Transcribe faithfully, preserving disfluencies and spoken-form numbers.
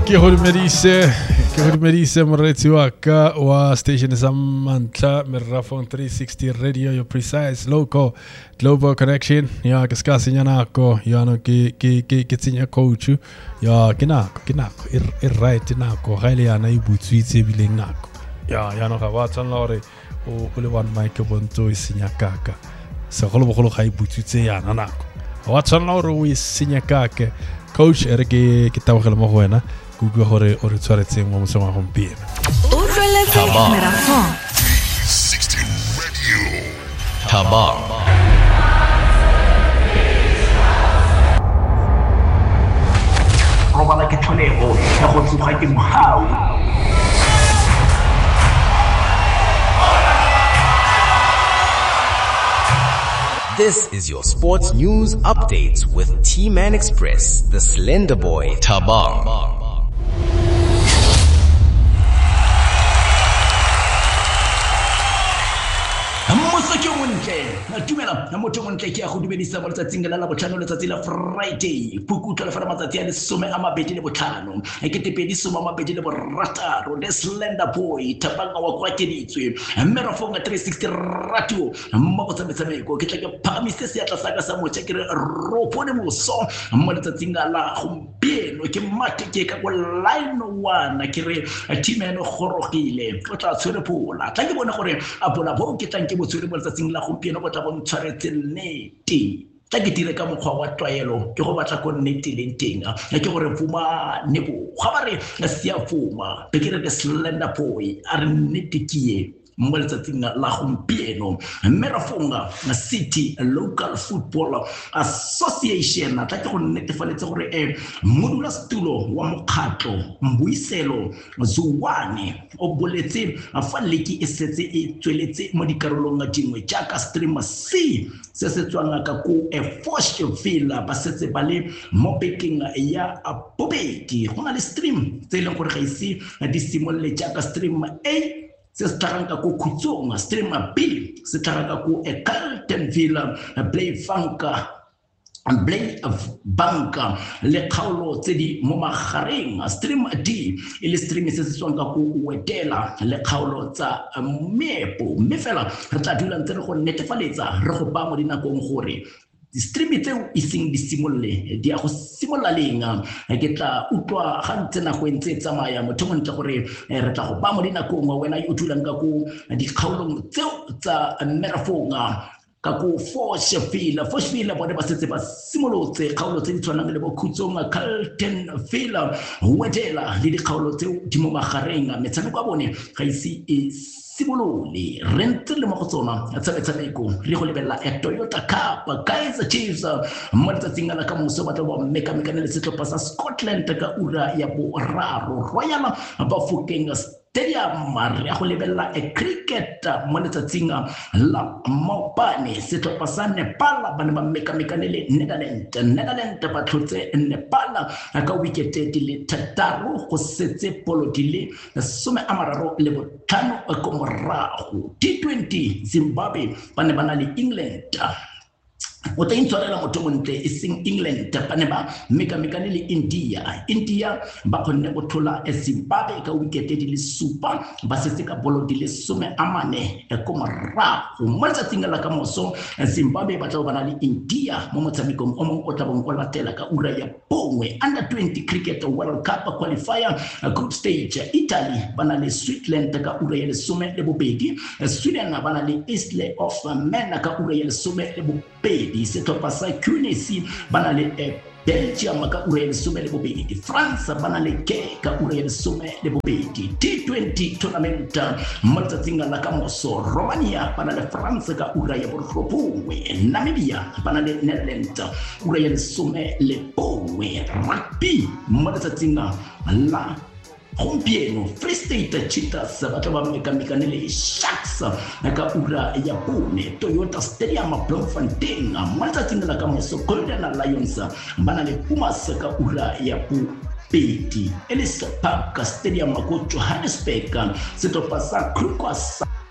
Ke ho medise ke ho medise moretsi wa ka wa station sa Mantla Merafon three sixty radio, your precise local global connection ya ke ska senya nako ya no ke ke ke ke tsenya coach ya ke nako ke nako e right nako ga ile yana e butswitse bileng nako ya ya no ga wa tsana hore o le one mic bonto e senya kaka se go le bogolo ga e butswitse yana nako wa tsana hore o e senya kaka coach ere ke ke tabogela mo go wena go go gore o re tshwaretseng mo mosong wa gompieno o tloletse Merafon three sixty radio Taba robala ke tlholego ya go tsoga ke mohau. This is your sports news updates with T-Man Express, the Slender Boy, Tabang. Tumela na motho montle ke a go dumedisa mo letsatsing la la botlhano letsatsi la Friday pukutla le fara matsatsi a le some a mabedi le botlhano e ke tepedi some a mabedi le borataro the Slender Boy Tabanga wa kwa keditswe Merafon three sixty radio mo go tsametsamo ke tla ke phamise se ya tla saka sa motho ke re ropone moso mo letsatsing la gompieno ke mate ke ka go line one ke re T-Man gorogile o tla tshwere pola tla ke bona gore a pola bo ke tlang ke botswere mo letsatsing la gompieno go tla go ntshwaretse nnete tla ke dire ka mokgwa wa tlwaelo ke go batla go nnete le teng ke gore fuma nebo ga ba re se ya fuma be ke re the Slender Boy a re nnete ke ye mo letsatsing la gompieno Merafon na City Local Football Association tla ke go nnetefaletse gore e modula stulo wa mokgatlo Mbuiselo Zuwane o boletse fa leki e setse e tsweletse mo dikarolong dingwe jaaka stream C se se tswang ka go e Foshville ba setse ba le mo bekeng ya bobedi go na le stream tse leng gore ga ise di simolle jaaka stream A se staranga ko Khutsong stream B se staranga ko e Carltonville Play Funka Blade of Banka le khaolo tse di mo magareng stream D ile stream se se tswang ka go wetela le khaolo tsa mepo mme fela re tla dula ntse re go netefaletsa re go ba mo dinakong gore di stream tseo e seng di simolle di a go simolla lenga ke tla utlwa gantse na go ntse tsamaya motho mo ntse gore re tla go ba mo dinakong wa wena yo thulang ka go di khaolong tseo tsa Merafon ka go Foshville Foshville bone ba setse ba simolotse kgaolo tse di tshwanang le bo Khutsong Carltonville Wetela le di kgaolo tseo di mo magareng metshameko a bone ga ise e simolole re ntse le mo go tsona tshametshameko re go lebella e Toyota Cup Kaizer Chiefs mo letsatsing la ka moso ba tla ba meka meka le setlhopha sa Scotland ka ura ya bo raro Royal Bafokeng Stadium re go lebella e cricket mo letsatsing la Mopane setlhopha sa Nepal ba ne ba meka meka le Netherlands Netherlands ba tlhotse Nepal ka wicket di le thataro go setse polo di le some a mararo le botlhano ko morago T twenty Zimbabwe ba ne ba na le England o tla intshwarela motho montle e seng England ba ne ba meka meka le India India ba kgonne go thola Zimbabwe ka wicket di le super ba setse ka bolo di le some a mane ko morago mo letsatsing la ka moso Zimbabwe ba tla ba na le India mo motshamekong o mongwe o tla bong o latela ka ura ya bongwe under twenty cricket World Cup qualifier group stage Italy ba na le Switzerland ka ura ya lesome le bobedi Sweden ba na le Isle of Man ka ura ya lesome le bobedi setlhopha sa Tunisia ba na le Belgium ka ura ya lesome le bobedi France ba na le ke ka ura ya lesome le bobedi T twenty tournament mo letsatsing la ka moso Romania ba na le France ka ura ya borobongwe Namibia ba na le Netherlands ura ya lesome le bongwe rugby mo letsatsing la gompieno Free State Cheetahs ba tla ba meka meka le Sharks ka ura ya bone Toyota Stadium Bloemfontein mo letsatsing la ka moso Golden Lions ba na le Pumas ka ura ya bobedi Ellis Park Stadium ko Johannesburg setlhopha sa Kruger